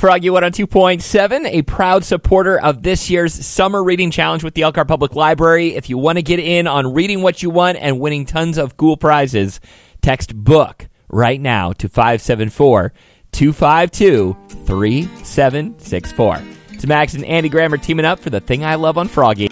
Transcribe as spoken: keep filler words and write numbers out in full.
Froggy one oh two point seven, a proud supporter of this year's Summer Reading Challenge with the Elkhart Public Library. If you want to get in on reading what you want and winning tons of cool prizes, text BOOK right now to five seven four, two five two, three seven six four. It's Max and Andy Grammer teaming up for The Thing I Love on Froggy.